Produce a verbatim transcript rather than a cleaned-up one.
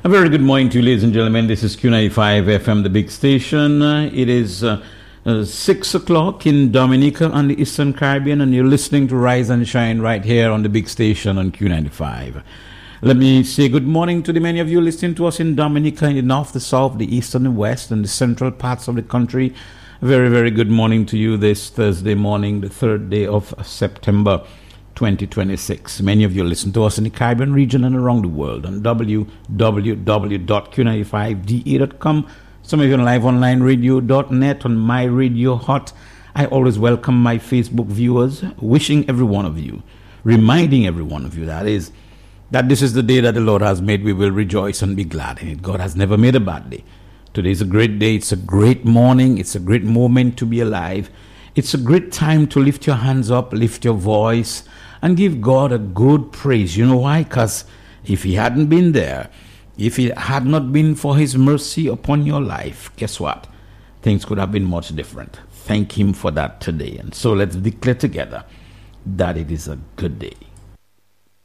A very good morning to you, ladies and gentlemen. This is Q ninety-five F M, the big station. Uh, it is uh, uh, six o'clock in Dominica on the Eastern Caribbean, and you're listening to Rise and Shine right here on the big station on Q ninety-five. Let me say good morning to the many of you listening to us in Dominica, in the north, the south, the east, and the west, and the central parts of the country. A very, very good morning to you this Thursday morning, the third day of September twenty twenty-six. Many of you listen to us in the Caribbean region and around the world on w w w dot q ninety-five d e dot com. Some of you on live online radio dot net, on My Radio Hot. I always welcome my Facebook viewers, wishing every one of you, reminding every one of you, that is, that this is the day that the Lord has made. We will rejoice and be glad in it. God has never made a bad day. Today is a great day. It's a great morning. It's a great moment to be alive. It's a great time to lift your hands up, lift your voice, and give God a good praise. You know why? Because if he hadn't been there, if it had not been for his mercy upon your life, guess what? Things could have been much different. Thank him for that today. And so let's declare together that it is a good day.